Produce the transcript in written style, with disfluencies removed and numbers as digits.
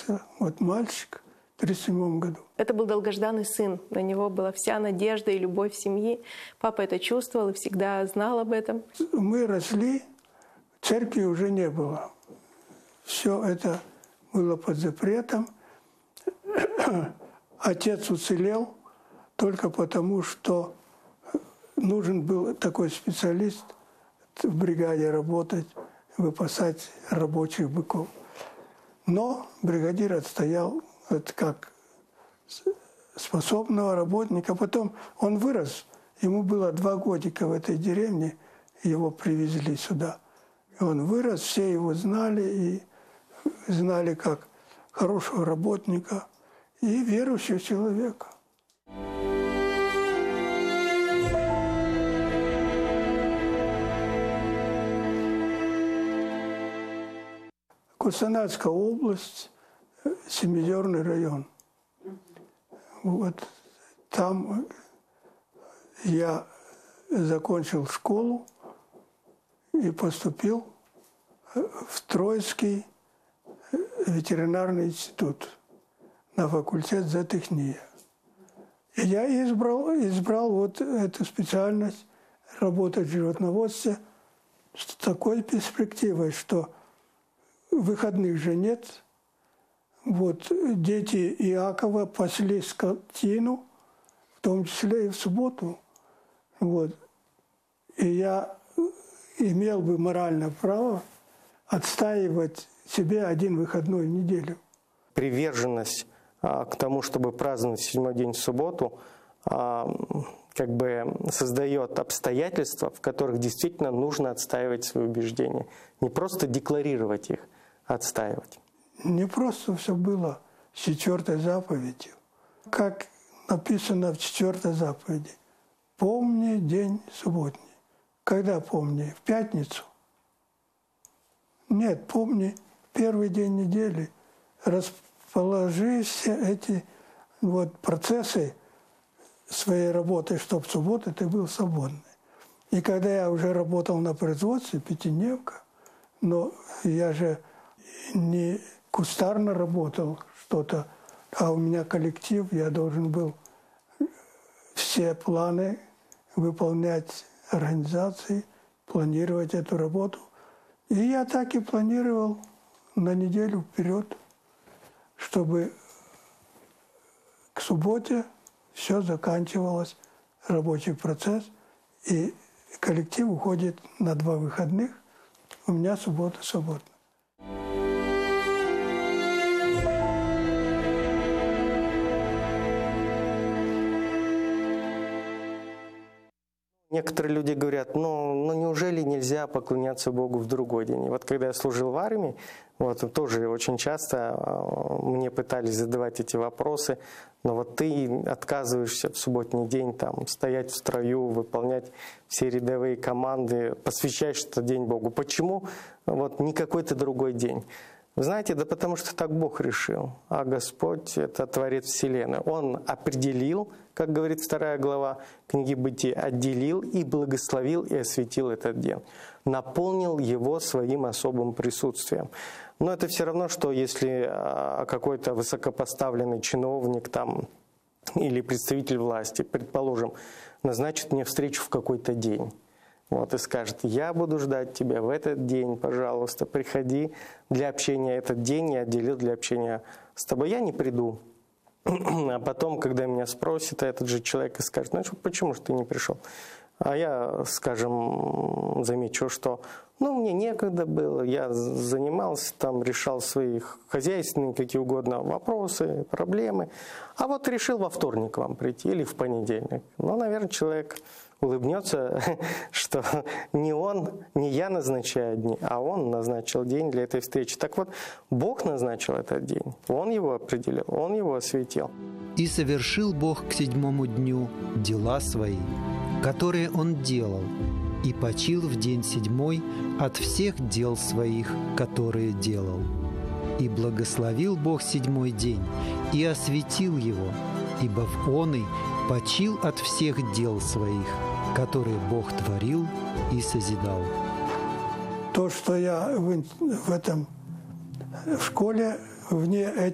родился вот мальчик в 1937 году. Это был долгожданный сын. На него была вся надежда и любовь семьи. Папа это чувствовал и всегда знал об этом. Мы росли, церкви уже не было. Все это было под запретом. Отец уцелел только потому, что нужен был такой специалист в бригаде работать, выпасать рабочих быков. Но бригадир отстоял как способного работника. Потом он вырос, ему было 2 годика в этой деревне, его привезли сюда. И он вырос, все его знали, и знали как хорошего работника и верующего человека. Кустанайская область, Семиозерный район. Вот там я закончил школу и поступил в Троицкий ветеринарный институт на факультет зоотехнии. И я избрал вот эту специальность, работать в животноводстве с такой перспективой, что выходных же нет. Вот дети Иакова пасли скотину, в том числе и в субботу. Вот. И я имел бы моральное право отстаивать себе 1 выходной в неделю. Приверженность к тому, чтобы праздновать 7-й день в субботу, как бы создает обстоятельства, в которых действительно нужно отстаивать свои убеждения. Не просто декларировать их, а отстаивать. Не просто все было с 4-й заповедью. Как написано в 4-й заповеди. Помни день субботний. Когда помни? В пятницу? Нет, помни первый день недели. Расположи все эти вот процессы своей работы, чтобы в субботу ты был свободный. И когда я уже работал на производстве, 5-дневка, но я же не кустарно работал что-то, а у меня коллектив, я должен был все планы выполнять, организации, планировать эту работу. И я так и планировал на неделю вперед, чтобы к субботе все заканчивалось, рабочий процесс, и коллектив уходит на 2 выходных, у меня суббота свободна. Некоторые люди говорят, ну неужели нельзя поклоняться Богу в другой день? И вот когда я служил в армии, вот тоже очень часто мне пытались задавать эти вопросы, но вот ты отказываешься в субботний день там, стоять в строю, выполнять все рядовые команды, посвящаешь этот день Богу. Почему вот не какой-то другой день? Вы знаете, да потому что так Бог решил, а Господь – это Творец Вселенной. Он определил, как говорит 2 глава книги Бытия, отделил и благословил и осветил этот день, наполнил его своим особым присутствием. Но это все равно, что если какой-то высокопоставленный чиновник там, или представитель власти, предположим, назначит мне встречу в какой-то день. Вот, и скажет, я буду ждать тебя в этот день, пожалуйста, приходи для общения этот день, я отделил для общения с тобой. Я не приду. А потом, когда меня спросит, этот же человек и скажет, ну почему же ты не пришел? А я, скажем, замечу, что мне некогда было, я занимался, там, решал свои хозяйственные, какие угодно вопросы, проблемы. А вот решил во вторник вам прийти или в понедельник. Наверное, человек улыбнется, что не он, не я назначаю дни, а он назначил день для этой встречи. Так вот, Бог назначил этот день, Он его определил, Он его осветил. «И совершил Бог к 7-му дню дела свои, которые Он делал, и почил в день 7-й от всех дел своих, которые делал. И благословил Бог 7-й день, и осветил его, ибо в оный почил от всех дел своих, которые Бог творил и созидал». То, что я в школе, вне